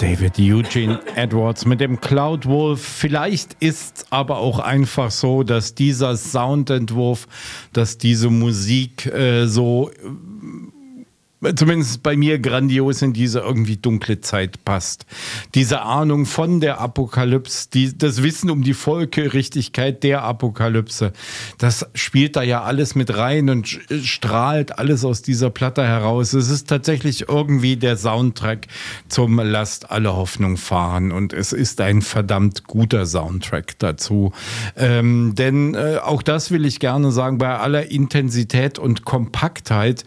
David Eugene Edwards mit dem Cloud Wolf. Vielleicht ist aber auch einfach so, dass dieser Soundentwurf, dass diese Musik zumindest bei mir grandios in diese irgendwie dunkle Zeit passt. Diese Ahnung von der Apokalypse, das Wissen um die Folgerichtigkeit der Apokalypse, das spielt da ja alles mit rein und strahlt alles aus dieser Platte heraus. Es ist tatsächlich irgendwie der Soundtrack zum Lasst alle Hoffnung fahren und es ist ein verdammt guter Soundtrack dazu. Denn auch das will ich gerne sagen, bei aller Intensität und Kompaktheit,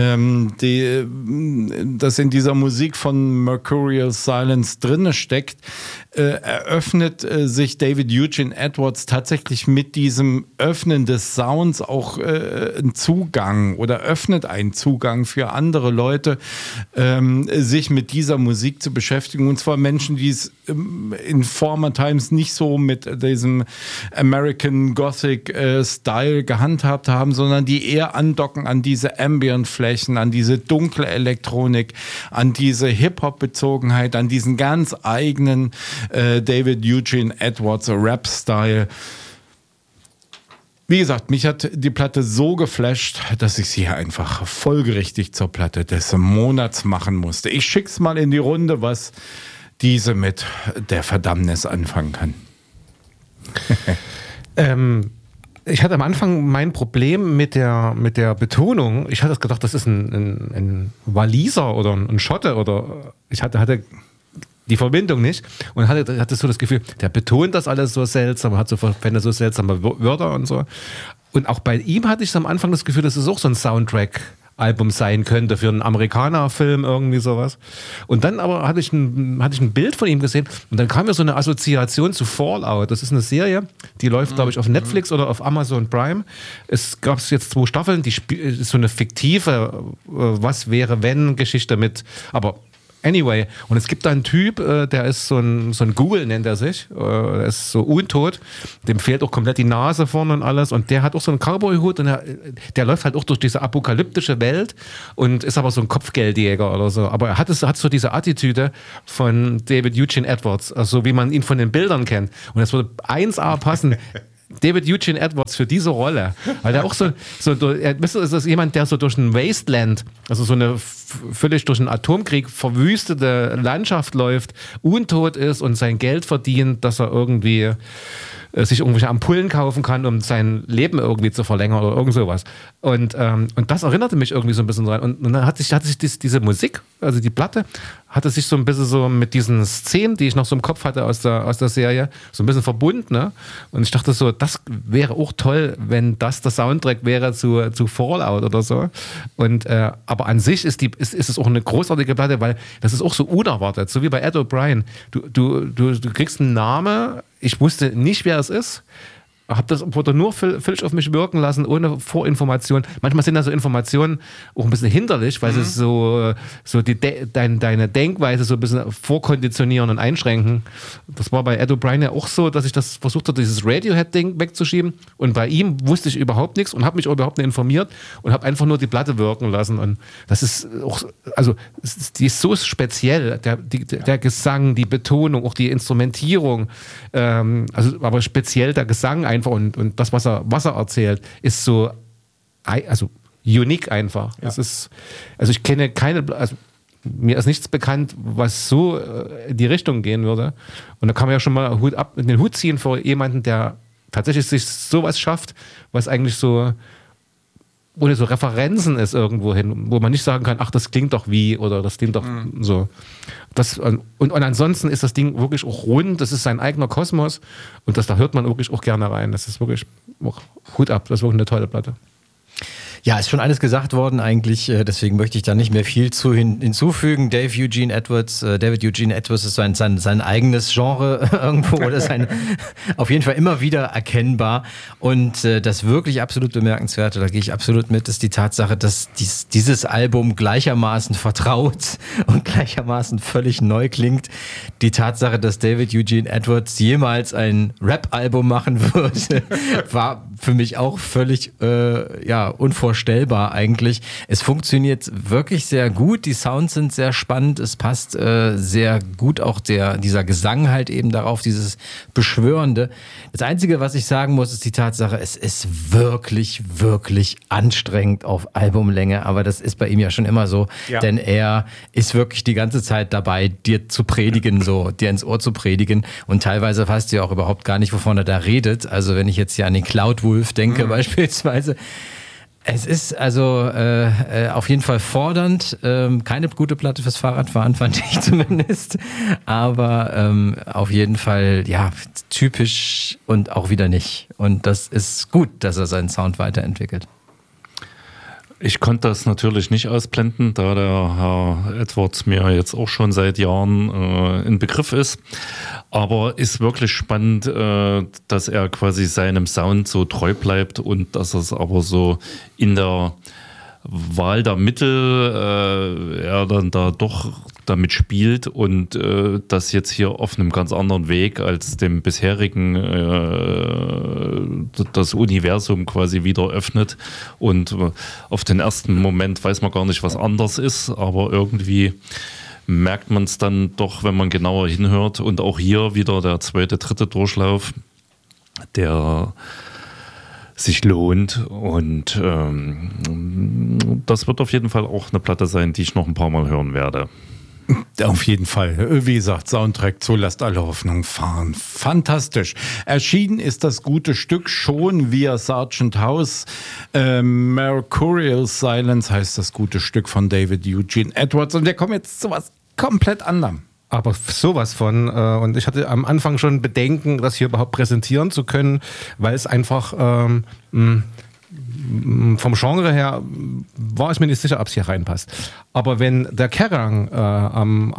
das in dieser Musik von Mercurial Silence drinne steckt, eröffnet sich David Eugene Edwards tatsächlich mit diesem Öffnen des Sounds auch einen Zugang oder öffnet einen Zugang für andere Leute, sich mit dieser Musik zu beschäftigen. Und zwar Menschen, die es in former Times nicht so mit diesem American Gothic Style gehandhabt haben, sondern die eher andocken an diese Ambient-Flächen, an diese dunkle Elektronik, an diese Hip-Hop-Bezogenheit, an diesen ganz eigenen David Eugene Edwards Rap-Style. Wie gesagt, mich hat die Platte so geflasht, dass ich sie hier einfach folgerichtig zur Platte des Monats machen musste. Ich schick's mal in die Runde, was diese mit der Verdammnis anfangen kann. Ich hatte am Anfang mein Problem mit der Betonung. Ich hatte gedacht, das ist ein Waliser oder ein Schotte oder ich hatte die Verbindung nicht und hatte so das Gefühl, der betont das alles so seltsam, verwendet so seltsame Wörter und so. Und auch bei ihm hatte ich am Anfang das Gefühl, dass es auch so ein Soundtrack-Album sein könnte für einen Amerikaner-Film, irgendwie sowas. Und dann aber hatte ich ein Bild von ihm gesehen und dann kam mir so eine Assoziation zu Fallout. Das ist eine Serie, die läuft, glaube ich, auf Netflix oder auf Amazon Prime. Es gab jetzt 2 Staffeln, die ist so eine fiktive Was-wäre-wenn-Geschichte mit, aber anyway, und es gibt da einen Typ, der ist so ein Google, nennt er sich, der ist so untot, dem fehlt auch komplett die Nase vorne und alles und der hat auch so einen Cowboy-Hut und der läuft halt auch durch diese apokalyptische Welt und ist aber so ein Kopfgeldjäger oder so, aber er hat so diese Attitüde von David Eugene Edwards, also wie man ihn von den Bildern kennt und das würde 1A passen. David Eugene Edwards für diese Rolle, weil er auch ist das jemand, der so durch ein Wasteland, also so eine völlig durch einen Atomkrieg verwüstete Landschaft läuft, untot ist und sein Geld verdient, dass er irgendwie sich irgendwelche Ampullen kaufen kann, um sein Leben irgendwie zu verlängern oder irgend sowas. Und das erinnerte mich irgendwie so ein bisschen dran. Und dann hat sich diese Musik, also die Platte, hatte sich so ein bisschen so mit diesen Szenen, die ich noch so im Kopf hatte aus der Serie, so ein bisschen verbunden. Ne? Und ich dachte so, das wäre auch toll, wenn das der Soundtrack wäre zu Fallout oder so. Und aber an sich ist es auch eine großartige Platte, weil das ist auch so unerwartet, so wie bei Ed O'Brien. Du kriegst einen Namen, ich wusste nicht, wer es ist. Wurde nur völlig auf mich wirken lassen, ohne Vorinformation. Manchmal sind da so Informationen auch ein bisschen hinderlich, weil sie so deine Denkweise so ein bisschen vorkonditionieren und einschränken. Das war bei Ed O'Brien ja auch so, dass ich das versucht habe, dieses Radiohead-Ding wegzuschieben. Und bei ihm wusste ich überhaupt nichts und habe mich auch überhaupt nicht informiert und habe einfach nur die Platte wirken lassen. Und das ist auch, also die ist so speziell, der Gesang, die Betonung, auch die Instrumentierung, aber speziell der Gesang einfach und das, was er erzielt, ist so unique einfach. Ja. Ich kenne mir ist nichts bekannt, was so in die Richtung gehen würde. Und da kann man ja schon mal den Hut ziehen vor jemanden, der tatsächlich sich sowas schafft, was eigentlich so ohne so Referenzen ist irgendwo hin, wo man nicht sagen kann, ach, das klingt doch wie oder das klingt doch so. Und ansonsten ist das Ding wirklich auch rund, das ist sein eigener Kosmos und da hört man wirklich auch gerne rein. Das ist wirklich auch Hut ab, das ist wirklich eine tolle Platte. Ja, ist schon alles gesagt worden eigentlich, deswegen möchte ich da nicht mehr viel hinzufügen. David Eugene Edwards ist so sein eigenes Genre irgendwo oder auf jeden Fall immer wieder erkennbar. Und das wirklich absolut Bemerkenswerte, da gehe ich absolut mit, ist die Tatsache, dass dieses Album gleichermaßen vertraut und gleichermaßen völlig neu klingt. Die Tatsache, dass David Eugene Edwards jemals ein Rap-Album machen würde, war für mich auch völlig unvorstellbar eigentlich. Es funktioniert wirklich sehr gut, die Sounds sind sehr spannend, es passt sehr gut auch dieser Gesang halt eben darauf, dieses Beschwörende. Das Einzige, was ich sagen muss, ist die Tatsache, es ist wirklich, wirklich anstrengend auf Albumlänge, aber das ist bei ihm ja schon immer so, denn er ist wirklich die ganze Zeit dabei, dir zu predigen, so dir ins Ohr zu predigen und teilweise weißt du ja auch überhaupt gar nicht, wovon er da redet. Also wenn ich jetzt hier an den Cloudwolf denke beispielsweise. Es ist also auf jeden Fall fordernd. Keine gute Platte fürs Fahrradfahren, fand ich zumindest. Aber auf jeden Fall, ja, typisch und auch wieder nicht. Und das ist gut, dass er seinen Sound weiterentwickelt. Ich konnte das natürlich nicht ausblenden, da der Herr Edwards mir jetzt auch schon seit Jahren in Begriff ist. Aber ist wirklich spannend, dass er quasi seinem Sound so treu bleibt und dass er es aber so in der Wahl der Mittel er dann da doch damit spielt und das jetzt hier auf einem ganz anderen Weg als dem bisherigen das Universum quasi wieder öffnet und auf den ersten Moment weiß man gar nicht, was anders ist, aber irgendwie merkt man es dann doch, wenn man genauer hinhört und auch hier wieder der zweite, dritte Durchlauf, der sich lohnt und das wird auf jeden Fall auch eine Platte sein, die ich noch ein paar Mal hören werde. Auf jeden Fall. Wie gesagt, Soundtrack zu Lasst alle Hoffnung fahren. Fantastisch. Erschienen ist das gute Stück schon via Sargent House. Mercurial Silence heißt das gute Stück von David Eugene Edwards. Und wir kommen jetzt zu was komplett anderem. Aber sowas von, und ich hatte am Anfang schon Bedenken, das hier überhaupt präsentieren zu können, weil es einfach vom Genre her war ich mir nicht sicher, ob es hier reinpasst. Aber wenn der Kerrang am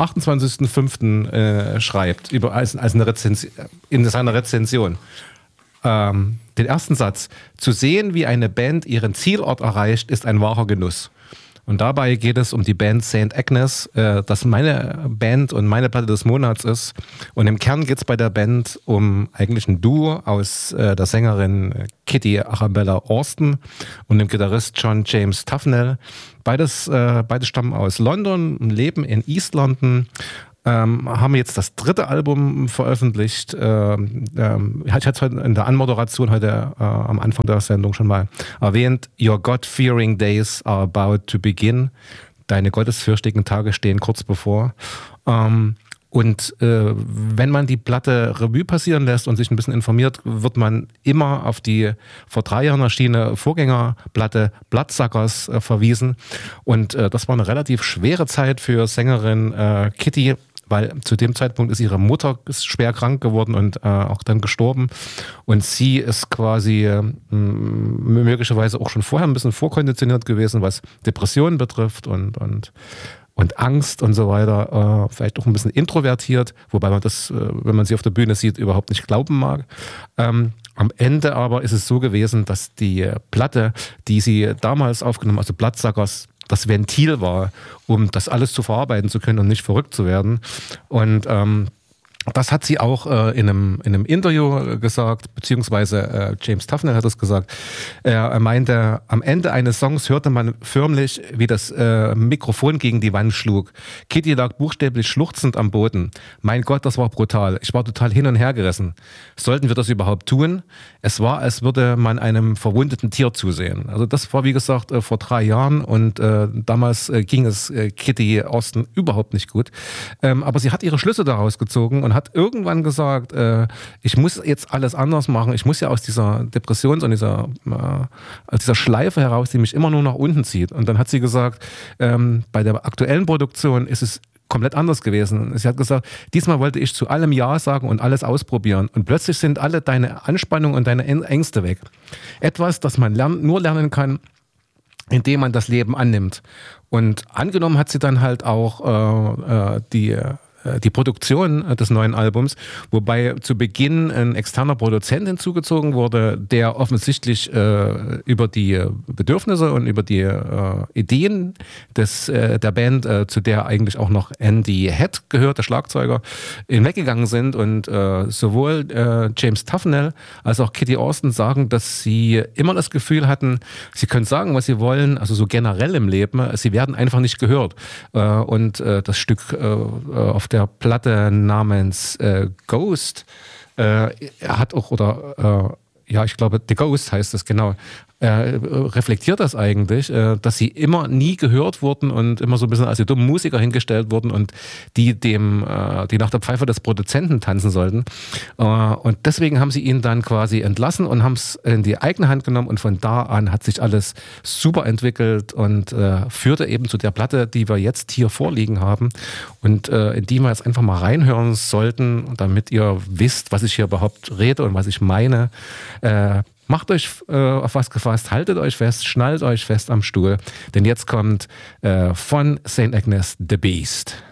28.05. schreibt, als eine in seiner Rezension, den ersten Satz, zu sehen, wie eine Band ihren Zielort erreicht, ist ein wahrer Genuss. Und dabei geht es um die Band St. Agnes, das meine Band und meine Platte des Monats ist. Und im Kern geht es bei der Band um eigentlich ein Duo aus der Sängerin Kitty Arabella Austin und dem Gitarrist John James Tufnell. Beide stammen aus London, leben in East London. Haben jetzt das dritte Album veröffentlicht. Ich hatte es heute in der Anmoderation heute am Anfang der Sendung schon mal erwähnt. Your God-fearing days are about to begin. Deine gottesfürchtigen Tage stehen kurz bevor. Und wenn man die Platte Revue passieren lässt und sich ein bisschen informiert, wird man immer auf die vor 3 Jahren erschienene Vorgängerplatte Bloodsuckers verwiesen. Und das war eine relativ schwere Zeit für Sängerin Kitty, weil zu dem Zeitpunkt ist ihre Mutter schwer krank geworden und auch dann gestorben. Und sie ist quasi möglicherweise auch schon vorher ein bisschen vorkonditioniert gewesen, was Depressionen betrifft und Angst und so weiter, vielleicht auch ein bisschen introvertiert, wobei man das, wenn man sie auf der Bühne sieht, überhaupt nicht glauben mag. Am Ende aber ist es so gewesen, dass die Platte, die sie damals aufgenommen, also Bloodsuckers, das Ventil war, um das alles zu verarbeiten zu können und nicht verrückt zu werden. Und das hat sie auch in einem Interview gesagt, beziehungsweise James Tufnell hat es gesagt. Er meinte, am Ende eines Songs hörte man förmlich, wie das Mikrofon gegen die Wand schlug. Kitty lag buchstäblich schluchzend am Boden. Mein Gott, das war brutal. Ich war total hin und her gerissen. Sollten wir das überhaupt tun? Es war, als würde man einem verwundeten Tier zusehen. Also das war, wie gesagt, vor 3 Jahren und damals ging es Kitty Austin überhaupt nicht gut. Aber sie hat ihre Schlüsse daraus gezogen und hat irgendwann gesagt, ich muss jetzt alles anders machen. Ich muss ja aus dieser Depression, aus dieser Schleife heraus, die mich immer nur nach unten zieht. Und dann hat sie gesagt, bei der aktuellen Produktion ist es komplett anders gewesen. Sie hat gesagt, diesmal wollte ich zu allem Ja sagen und alles ausprobieren. Und plötzlich sind alle deine Anspannung und deine Ängste weg. Etwas, das man nur lernen kann, indem man das Leben annimmt. Und angenommen hat sie dann halt auch die die Produktion des neuen Albums, wobei zu Beginn ein externer Produzent hinzugezogen wurde, der offensichtlich über die Bedürfnisse und über die Ideen der Band, zu der eigentlich auch noch Andy Head gehört, der Schlagzeuger, hinweggegangen sind und sowohl James Tufnell als auch Kitty Austin sagen, dass sie immer das Gefühl hatten, sie können sagen, was sie wollen, also so generell im Leben, sie werden einfach nicht gehört. Und das Stück auf der Platte namens Ghost hat auch, oder ja, ich glaube, The Ghost heißt es genau, reflektiert das eigentlich, dass sie immer nie gehört wurden und immer so ein bisschen als die dummen Musiker hingestellt wurden und die nach der Pfeife des Produzenten tanzen sollten. Und deswegen haben sie ihn dann quasi entlassen und haben es in die eigene Hand genommen und von da an hat sich alles super entwickelt und führte eben zu der Platte, die wir jetzt hier vorliegen haben und in die wir jetzt einfach mal reinhören sollten, damit ihr wisst, was ich hier überhaupt rede und was ich meine. Macht euch auf was gefasst, haltet euch fest, schnallt euch fest am Stuhl, denn jetzt kommt von St. Agnes The Beast.